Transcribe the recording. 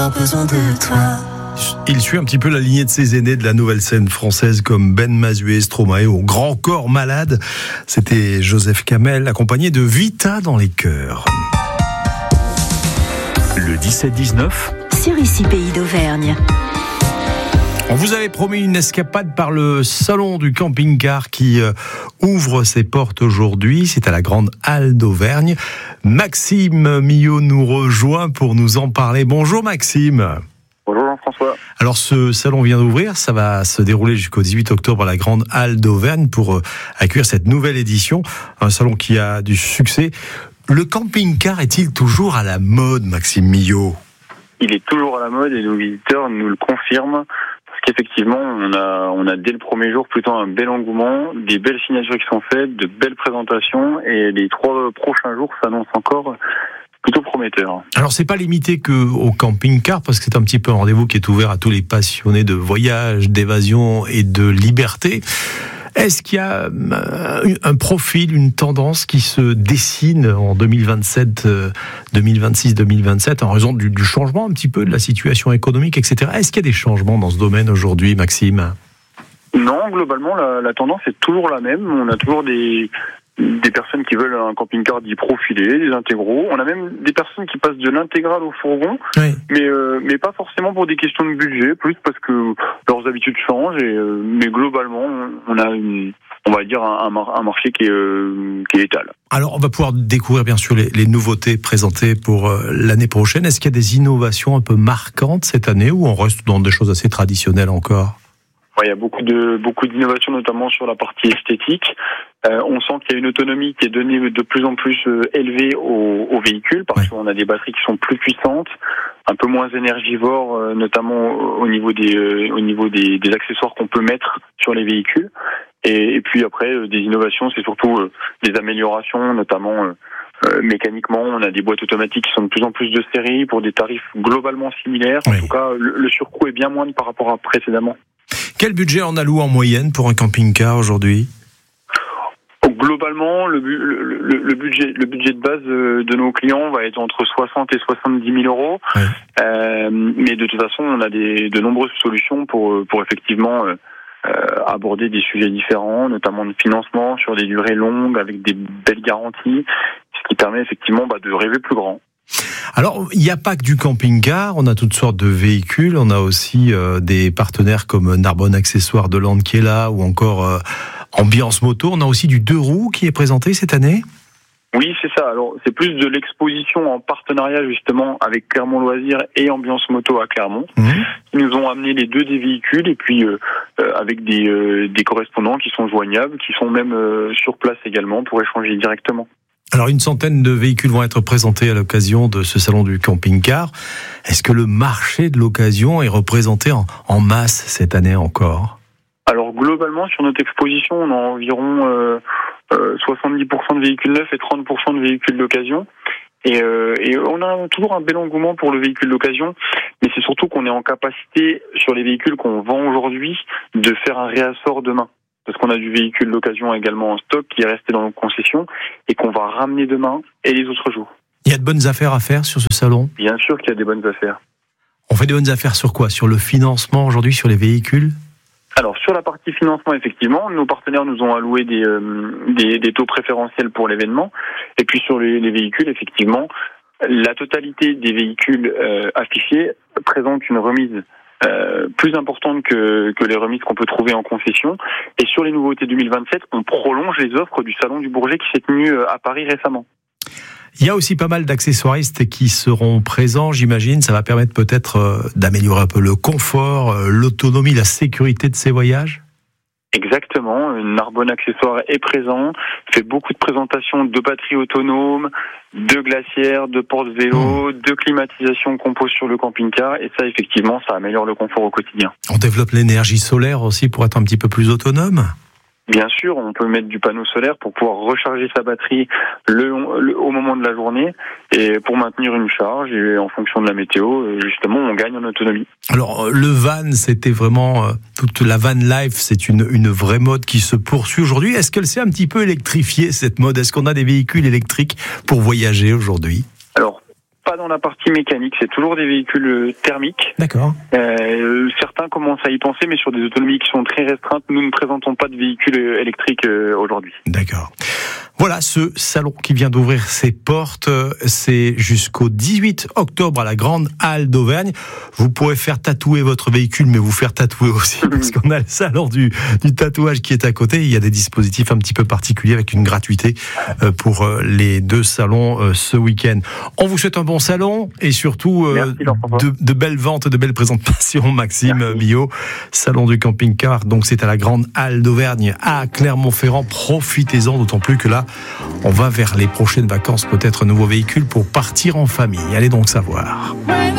besoin de toi. Il suit un petit peu la lignée de ses aînés de la nouvelle scène française comme Ben Mazué, Stromae au Grand Corps Malade. C'était Joseph Kamel accompagné de Vita dans les chœurs. Le 17-19 Sur Ici Pays d'Auvergne. On vous avait promis une escapade par le salon du camping-car qui ouvre ses portes aujourd'hui. C'est à la Grande Halle d'Auvergne. Maxime Millot nous rejoint pour nous en parler. Bonjour Maxime. Bonjour Jean-François. Alors ce salon vient d'ouvrir, ça va se dérouler jusqu'au 18 octobre à la Grande Halle d'Auvergne pour accueillir cette nouvelle édition. Un salon qui a du succès. Le camping-car est-il toujours à la mode, Maxime Millot ? Il est toujours à la mode et nos visiteurs nous le confirment. Parce qu'effectivement, on a dès le premier jour plutôt un bel engouement, des belles signatures qui sont faites, de belles présentations et les 3 prochains jours s'annoncent encore plutôt prometteurs. Alors c'est pas limité qu'au camping-car parce que c'est un petit peu un rendez-vous qui est ouvert à tous les passionnés de voyage, d'évasion et de liberté. Est-ce qu'il y a un profil, une tendance qui se dessine en 2027, 2026, 2027 en raison du changement un petit peu de la situation économique, etc. Est-ce qu'il y a des changements dans ce domaine aujourd'hui, Maxime ? Non, globalement, la tendance est toujours la même. On a toujours des personnes qui veulent un camping-car dit profilé, des intégraux. On a même des personnes qui passent de l'intégral au fourgon, oui. mais pas forcément pour des questions de budget, plus parce que leurs habitudes changent. Mais globalement, on a on va dire un marché qui est étal. Alors, on va pouvoir découvrir bien sûr les nouveautés présentées pour l'année prochaine. Est-ce qu'il y a des innovations un peu marquantes cette année ou on reste dans des choses assez traditionnelles encore ? Il y a beaucoup d'innovations, notamment sur la partie esthétique. On sent qu'il y a une autonomie qui est donnée de plus en plus élevée aux véhicules, parce qu'on a des batteries qui sont plus puissantes, un peu moins énergivores, notamment au niveau des accessoires qu'on peut mettre sur les véhicules. Et puis après, des innovations, c'est surtout des améliorations, notamment mécaniquement. On a des boîtes automatiques qui sont de plus en plus de série pour des tarifs globalement similaires. En tout cas, le surcoût est bien moindre par rapport à précédemment. Quel budget on alloue en moyenne pour un camping-car aujourd'hui ? Globalement, le budget de base de nos clients va être entre 60 et 70 000 euros. Ouais. Mais de toute façon, on a de nombreuses solutions pour effectivement aborder des sujets différents, notamment de financement sur des durées longues avec des belles garanties, ce qui permet effectivement de rêver plus grand. Alors, il n'y a pas que du camping-car, on a toutes sortes de véhicules, on a aussi des partenaires comme Narbonne Accessoires de Land qui est là, ou encore Ambiance Moto. On a aussi du 2 roues qui est présenté cette année ? Oui, c'est ça. Alors, c'est plus de l'exposition en partenariat justement avec Clermont Loisirs et Ambiance Moto à Clermont. Qui nous ont amené les deux des véhicules et puis avec des correspondants qui sont joignables, qui sont même sur place également pour échanger directement. Alors, une centaine de véhicules vont être présentés à l'occasion de ce salon du camping-car. Est-ce que le marché de l'occasion est représenté en masse cette année encore ? Alors, globalement, sur notre exposition, on a environ 70% de véhicules neufs et 30% de véhicules d'occasion. Et on a toujours un bel engouement pour le véhicule d'occasion, mais c'est surtout qu'on est en capacité, sur les véhicules qu'on vend aujourd'hui, de faire un réassort demain. Parce qu'on a du véhicule d'occasion également en stock qui est resté dans nos concessions et qu'on va ramener demain et les autres jours. Il y a de bonnes affaires à faire sur ce salon ? Bien sûr qu'il y a des bonnes affaires. On fait des bonnes affaires sur quoi ? Sur le financement aujourd'hui, sur les véhicules ? Alors, sur la partie financement, effectivement, nos partenaires nous ont alloué des taux préférentiels pour l'événement. Et puis sur les véhicules, effectivement, la totalité des véhicules affichés présente une remise plus importante que les remises qu'on peut trouver en concession. Et sur les nouveautés 2027, on prolonge les offres du Salon du Bourget qui s'est tenu à Paris récemment. Il y a aussi pas mal d'accessoiristes qui seront présents, j'imagine. Ça va permettre peut-être d'améliorer un peu le confort, l'autonomie, la sécurité de ces voyages ? Exactement. Narbonne Accessoires est présent, fait beaucoup de présentations de batteries autonomes, de glacières, de porte-vélo, de climatisation qu'on pose sur le camping-car. Et ça, effectivement, ça améliore le confort au quotidien. On développe l'énergie solaire aussi pour être un petit peu plus autonome ? Bien sûr, on peut mettre du panneau solaire pour pouvoir recharger sa batterie au moment de la journée et pour maintenir une charge. Et en fonction de la météo, justement, on gagne en autonomie. Alors, le van, c'était vraiment... toute la van life, c'est une vraie mode qui se poursuit aujourd'hui. Est-ce qu'elle s'est un petit peu électrifiée, cette mode ? Est-ce qu'on a des véhicules électriques pour voyager aujourd'hui ? Alors, pas dans la partie mécanique, c'est toujours des véhicules thermiques. D'accord. Certains commencent à y penser, mais sur des autonomies qui sont très restreintes. Nous ne présentons pas de véhicules électriques aujourd'hui. D'accord. Voilà ce salon qui vient d'ouvrir ses portes. C'est jusqu'au 18 octobre à la Grande Halle d'Auvergne. Vous pourrez faire tatouer votre véhicule, mais vous faire tatouer aussi, parce qu'on a le salon du tatouage qui est à côté. Il y a des dispositifs un petit peu particuliers avec une gratuité pour les deux salons ce week-end. On vous souhaite un bon salon et surtout de belles ventes, de belles présentations, Maxime Billot. Salon du camping-car, donc c'est à la Grande Halle d'Auvergne à Clermont-Ferrand. Profitez-en, d'autant plus que là, on va vers les prochaines vacances, peut-être un nouveau véhicule pour partir en famille. Allez donc savoir.